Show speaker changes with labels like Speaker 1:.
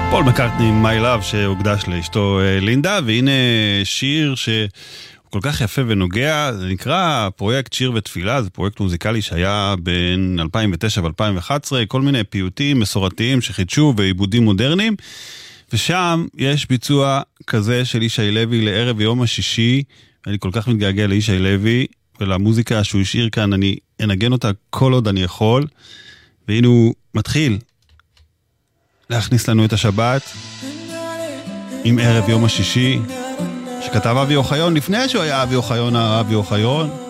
Speaker 1: פול מקרטני, My Love, שהוקדש לאשתו לינדה, והנה שיר שהוא כל כך יפה ונוגע, זה נקרא פרויקט שיר ותפילה, זה פרויקט מוזיקלי שהיה בין 2009 ו-2011, כל מיני פיוטים מסורתיים שחידשו ועיבודים מודרניים, ושם יש ביצוע כזה של ישי לוי לערב יום השישי, אני כל כך מתגעגע לישי לוי, ולמוזיקה שהוא השאיר כאן, אני אנגן אותה כל עוד אני יכול, והנה הוא מתחיל להכניס לנו את השבת עם ערב יום השישי שכתב אבי אוחיון לפני שהוא היה אבי אוחיון, אבי אוחיון